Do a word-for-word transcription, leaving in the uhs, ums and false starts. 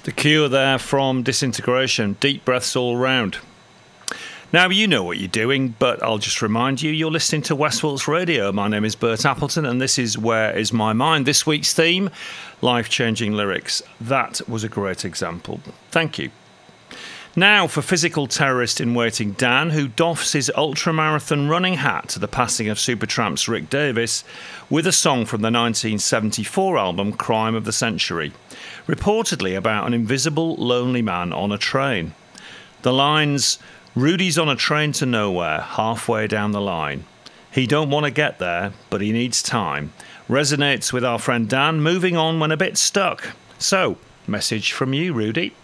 The Cure there from Disintegration. Deep breaths all round. Now, you know what you're doing, but I'll just remind you, you're listening to Westwalks Radio. My name is Bert Appleton, and this is Where Is My Mind? This week's theme, life-changing lyrics. That was a great example. Thank you. Now for physical terrorist in waiting Dan, who doffs his ultramarathon running hat to the passing of Supertramp's Rick Davies with a song from the nineteen seventy-four album Crime of the Century, reportedly about an invisible, lonely man on a train. The lines, "Rudy's on a train to nowhere, halfway down the line. He don't want to get there, but he needs time," resonates with our friend Dan, moving on when a bit stuck. So, message from you, Rudy.